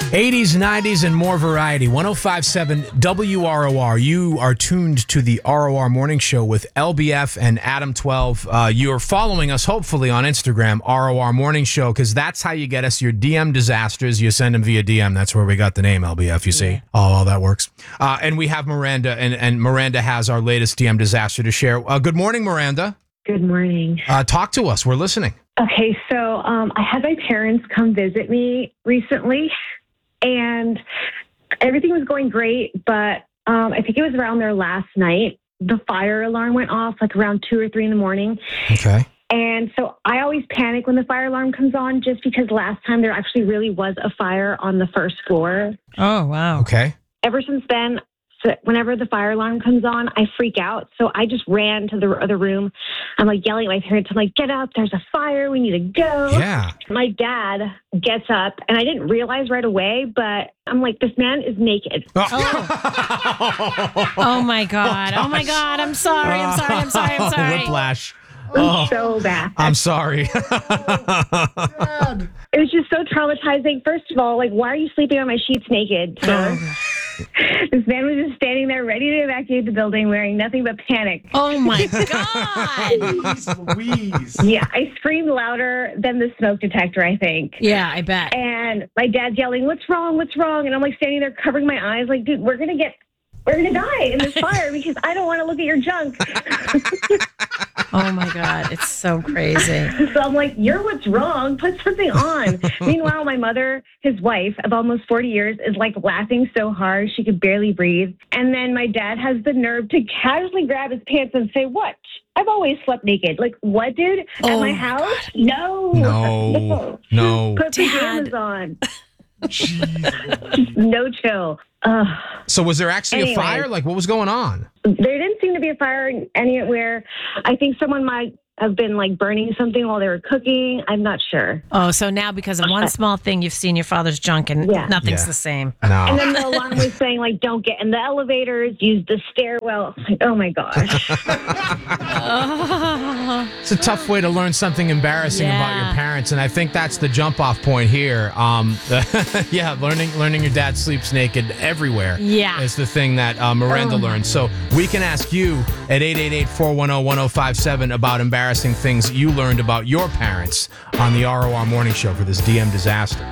80s, 90s, and more variety. 105.7 WROR. You are tuned to the ROR Morning Show with LBF and Adam 12. You are following us, hopefully, on Instagram, ROR Morning Show, because that's how you get us your DM disasters. You send them via DM. That's where we got the name, LBF, you see. Oh, that works. And we have Miranda, and Miranda has our latest DM disaster to share. Good morning, Miranda. Good morning. Talk to us. We're listening. Okay, so I had my parents come visit me recently, and everything was going great, but I think it was around their last night. The fire alarm went off like around 2 or 3 in the morning. Okay. And so I always panic when the fire alarm comes on, just because last time there actually really was a fire on the first floor. Oh, wow. Okay. Ever since then, so whenever the fire alarm comes on, I freak out. So I just ran to the other room. I'm like yelling at my parents. I'm like, get up. There's a fire. We need to go. Yeah. My dad gets up, and I didn't realize right away, but I'm like, this man is naked. Oh my God. Oh my God. I'm sorry. I'm sorry. Whiplash. So bad. I'm sorry. It was just so traumatizing. First of all, like, why are you sleeping on my sheets naked, sir? This man was just standing there ready to evacuate the building wearing nothing but panic. Oh my God. Louise. Yeah, I screamed louder than the smoke detector, I think. Yeah, I bet. And my dad's yelling, what's wrong? What's wrong? And I'm like standing there covering my eyes like, dude, we're going to die in this fire because I don't want to look at your junk. Oh my God. It's so crazy. So I'm like, you're what's wrong. Put something on. Meanwhile, my mother, his wife of almost 40 years, is like laughing so hard she could barely breathe. And then my dad has the nerve to casually grab his pants and say, what? I've always slept naked. Like, what, dude? At my house? No. No. Put pajamas on. No chill. So was there actually a fire? Like, what was going on? There didn't seem to be a fire anywhere. I think someone might have been like burning something while they were cooking. I'm not sure. Oh, so now because of one small thing, you've seen your father's junk and nothing's Yeah. the same. No. And then the alarm was saying, like, don't get in the elevators, use the stairwell. Like, oh my gosh. It's a tough way to learn something embarrassing about your parents, and I think that's the jump-off point here. Yeah, learning your dad sleeps naked everywhere is the thing that Miranda learned. So we can ask you at 888-410-1057 about embarrassing things you learned about your parents on the ROR Morning Show for this DM disaster.